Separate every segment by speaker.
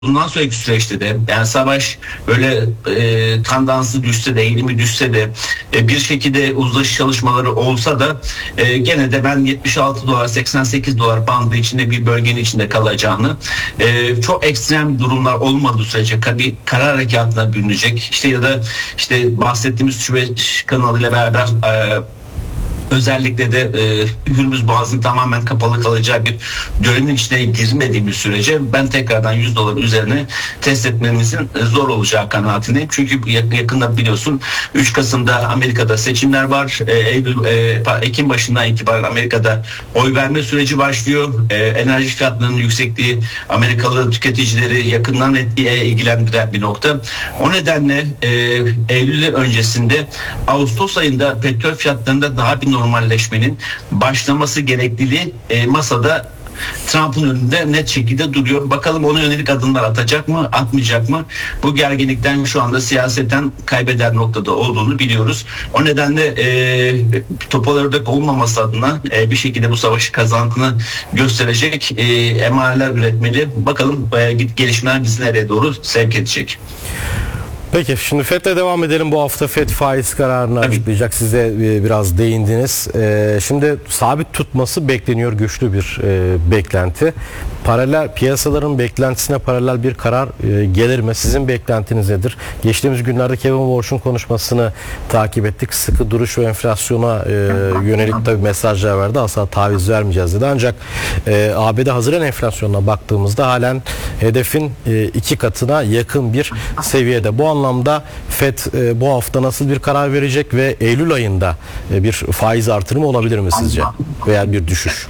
Speaker 1: bundan sonraki süreçte de yani savaş böyle tandansı düşse de, eğilimi düşse de bir şekilde uzlaşı çalışmaları olsa da gene de ben 76 dolar 88 dolar bandı içinde bir bölgenin içinde kalacağını, çok ekstrem durumlar olmadığı sürece bir karar harekatına bürünecek işte ya da işte bahsettiğimiz Süveyş kanalıyla beraber özellikle de Hürmüz Boğazı'nın tamamen kapalı kalacağı bir dönemin içine girmediğimiz sürece ben tekrardan 100 dolar üzerine test etmemizin zor olacağı kanaatindeyim. Çünkü yakında biliyorsun 3 Kasım'da Amerika'da seçimler var. Ekim başından itibaren Amerika'da oy verme süreci başlıyor. Enerji fiyatlarının yüksekliği Amerikalı tüketicileri yakından ilgilendiren bir nokta. O nedenle Eylül öncesinde Ağustos ayında petrol fiyatlarında daha bir normalleşmenin başlaması gerekliliği masada Trump'ın önünde net şekilde duruyor. Bakalım ona yönelik adımlar atacak mı, atmayacak mı? Bu gerginlikten şu anda siyasetten kaybeder noktada olduğunu biliyoruz. O nedenle toparlayarak olmaması adına bir şekilde bu savaşı kazandığını gösterecek emareler üretmeli. Bakalım gelişmeler bizi nereye doğru sevk edecek.
Speaker 2: Peki şimdi FED'le devam edelim. Bu hafta FED faiz kararını açıklayacak. Siz de biraz değindiniz. Şimdi sabit tutması bekleniyor. Güçlü bir beklenti. Piyasaların beklentisine paralel bir karar gelir mi? Sizin beklentiniz nedir? Geçtiğimiz günlerde Kevin Warsh'un konuşmasını takip ettik. Sıkı duruş ve enflasyona yönelik tabii mesajlar verdi. Asla taviz vermeyeceğiz dedi. Ancak ABD Haziran enflasyonuna baktığımızda halen hedefin 2 katına yakın bir seviyede. Bu anlamda FED bu hafta nasıl bir karar verecek ve Eylül ayında bir faiz artırımı olabilir mi sizce? Veya bir düşüş?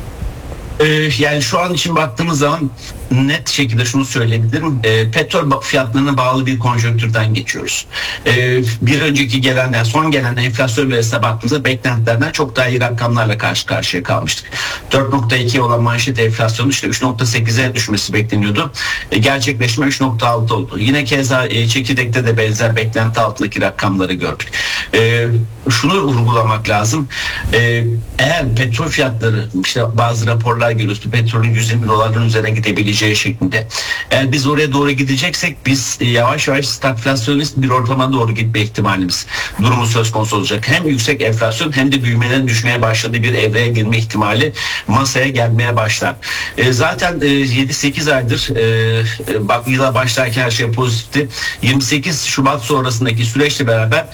Speaker 1: Yani şu an için baktığımız zaman net şekilde şunu söyleyebilirim. Petrol fiyatlarına bağlı bir konjonktürden geçiyoruz. Bir önceki gelen, yani son gelen enflasyon verisine baktığımızda beklentilerden çok daha iyi rakamlarla karşı karşıya kalmıştık. 4.2 olan manşet enflasyonu işte 3.8'e düşmesi bekleniyordu. Gerçekleşme 3.6 oldu. Yine keza çekirdekte de benzer beklenti altındaki rakamları gördük. Şunu vurgulamak lazım. Eğer petrol fiyatları, işte bazı raporlar görüyoruz, petrolün 120 dolarların üzerine gidebileceği şeklinde. Eğer biz oraya doğru gideceksek biz yavaş yavaş stagflasyonist bir ortama doğru gitme ihtimalimiz durumu söz konusu olacak. Hem yüksek enflasyon hem de büyümenin düşmeye başladığı bir evreye girme ihtimali masaya gelmeye başlar. Zaten 7-8 aydır yıla başlarken her şey pozitifti. 28 Şubat sonrasındaki süreçle beraber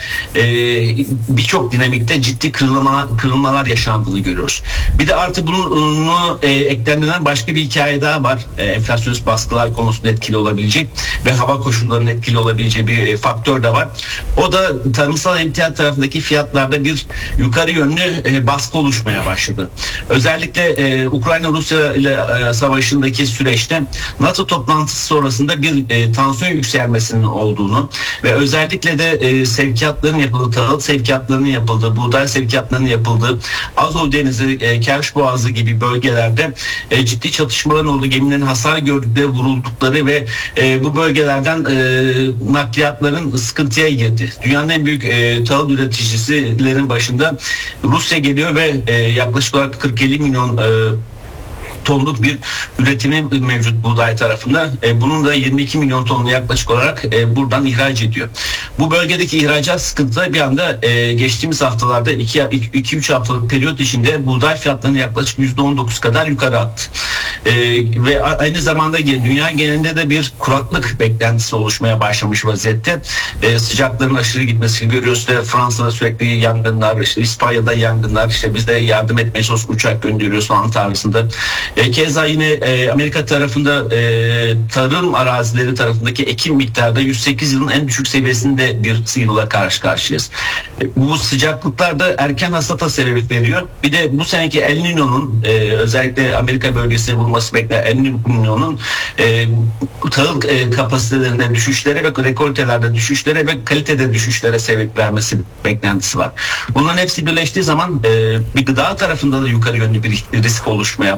Speaker 1: birçok dinamikte ciddi kırılmalar yaşandığını görüyoruz. Bir de artı bunu eklemlenen başka bir hikaye daha var. Enflasyonist baskılar konusunda etkili olabilecek ve hava koşullarının etkili olabileceği bir faktör de var. O da tarımsal emtia tarafındaki fiyatlarda bir yukarı yönlü baskı oluşmaya başladı. Özellikle Ukrayna-Rusya ile savaşındaki süreçte NATO toplantısı sonrasında bir tansiyon yükselmesinin olduğunu ve özellikle de sevkiyatların yapıldığı, tahıl sevkiyatlarının yapıldığı, buğday sevkiyatlarının yapıldığı, Azov Denizi, Kerç Boğazı gibi bölgelerde ciddi çatışmaların olduğu, gemilerin hasar gördükleri, vuruldukları ve bu bölgelerden nakliyatların sıkıntıya girdi. Dünyanın en büyük tahıl üreticisilerin başında Rusya geliyor ve yaklaşık olarak 40-50 milyon tonluk bir üretimi mevcut buğday tarafında. Bunun da 22 milyon tonlu yaklaşık olarak buradan ihraç ediyor. Bu bölgedeki ihracat sıkıntıları bir anda geçtiğimiz haftalarda 2-3 haftalık periyot içinde buğday fiyatlarını yaklaşık %19 kadar yukarı attı. Ve aynı zamanda dünya genelinde de bir kuraklık beklentisi oluşmaya başlamış vaziyette. Sıcakların aşırı gitmesini görüyoruz. Fransa'da sürekli yangınlar, işte İspanya'da yangınlar, işte biz de yardım etmeye çalışıyoruz, uçak gönderiyoruz falan tarzında. Keza yine Amerika tarafında tarım arazileri tarafındaki ekim miktarda 108 yılın en düşük seviyesinde bir yılla karşı karşıyayız. Bu sıcaklıklar da erken hasata sebebiyet veriyor. Bir de bu seneki El Niño'nun özellikle Amerika bölgesinde bulunması beklenen El Niño'nun tahıl kapasitelerinde düşüşlere ve rekoltelerde düşüşlere ve kalitede düşüşlere sebep vermesi beklentisi var. Bunların hepsi birleştiği zaman bir gıda tarafında da yukarı yönlü bir risk oluşmaya başladı.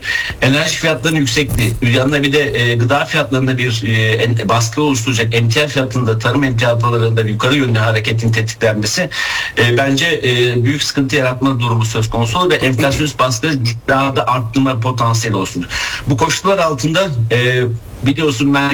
Speaker 1: enerji fiyatlarının yüksekliği, yanında bir de gıda fiyatlarında bir baskı oluşturacak emtia fiyatında, tarım emtialarında yukarı yönlü hareketin tetiklenmesi bence büyük sıkıntı yaratma durumu söz konusu olur ve enflasyonist baskı daha da arttırma potansiyeli olsun. Bu koşullar altında biliyorsun